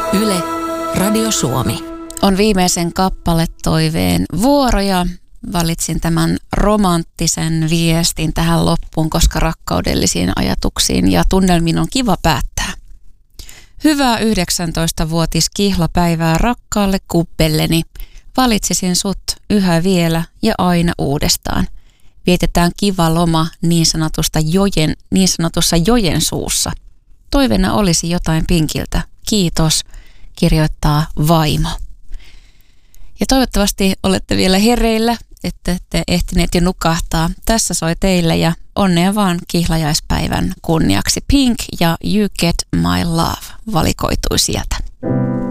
Yle, Radio Suomi. On viimeisen kappaletoiveen vuoro ja valitsin tämän romanttisen viestin tähän loppuun, koska rakkaudellisiin ajatuksiin ja tunnelmiin on kiva päättää. Hyvää 19-vuotis kihlapäivää rakkaalle kuppelleni. Valitsisin sut yhä vielä ja aina uudestaan. Vietetään kiva loma niin sanotussa jojen suussa. Toiveena olisi jotain pinkiltä. Kiitos, kirjoittaa vaimo. Ja toivottavasti olette vielä hereillä, että ette ehtineet jo nukahtaa. Tässä soi teille ja onnea vaan kihlajaispäivän kunniaksi. Pink ja You Get My Love valikoitui sieltä.